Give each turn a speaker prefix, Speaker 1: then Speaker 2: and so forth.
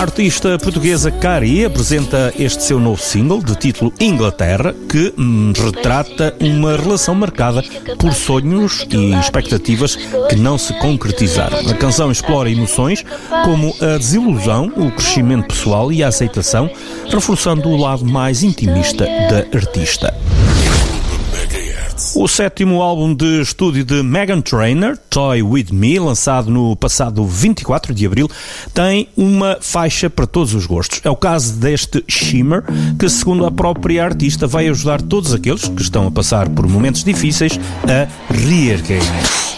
Speaker 1: artista portuguesa Cari apresenta este seu novo single de título Inglaterra, que retrata uma relação marcada por sonhos e expectativas que não se concretizaram. A canção explora emoções como a desilusão, o crescimento pessoal e a aceitação, reforçando o lado mais intimista da artista. O 7º álbum de estúdio de Meghan Trainor, Toy With Me, lançado no passado 24 de abril, tem uma faixa para todos os gostos. É o caso deste Shimmer, que, segundo a própria artista, vai ajudar todos aqueles que estão a passar por momentos difíceis a reerguerem.